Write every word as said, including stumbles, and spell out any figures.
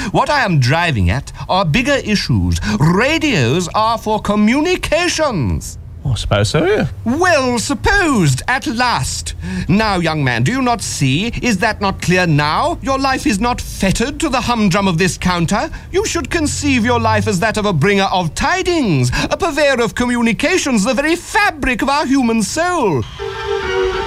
What I am driving at are bigger issues. Radios are for communications. I suppose so, yeah. Well supposed, at last. Now, young man, do you not see? Is that not clear now? Your life is not fettered to the humdrum of this counter. You should conceive your life as that of a bringer of tidings, a purveyor of communications, the very fabric of our human soul.